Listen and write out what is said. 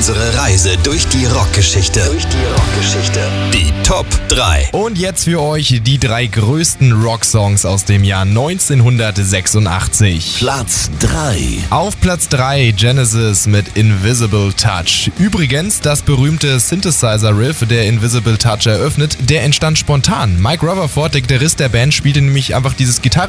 unsere Reise durch die Rockgeschichte. Die Top 3. Und jetzt für euch die 3 größten Rocksongs aus dem Jahr 1986. Platz 3. Auf Platz 3 Genesis mit Invisible Touch. Übrigens, das berühmte Synthesizer-Riff, der Invisible Touch eröffnet, der entstand spontan. Mike Rutherford, der Gitarrist der Band, spielte nämlich einfach dieses